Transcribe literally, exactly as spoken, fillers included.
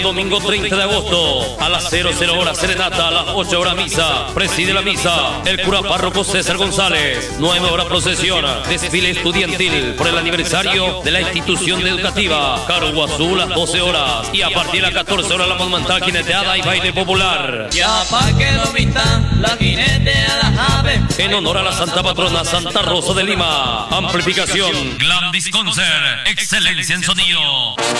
Domingo treinta de agosto, a las cero cero horas serenata, a las ocho horas misa. Preside la misa el cura párroco César González. nueve horas procesión, desfile estudiantil por el aniversario de la institución educativa. Caruguazú, las doce horas. Y a partir de las catorce horas la monumental jineteada y baile popular. Ya pa' que lo vistan, la jineteada ave. En honor a la santa patrona Santa Rosa de Lima. Amplificación Glam Disconcert, excelencia en sonido.